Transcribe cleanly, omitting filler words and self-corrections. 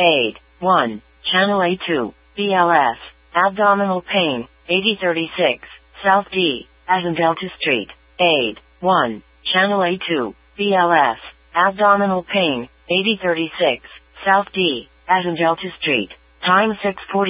Aid 1. Channel A2, BLS. Abdominal pain, 8036, South D, as in Delta Street. Aid 1. Channel A2, BLS. Abdominal pain, 8036, South D, as in Delta Street. Time 6:40.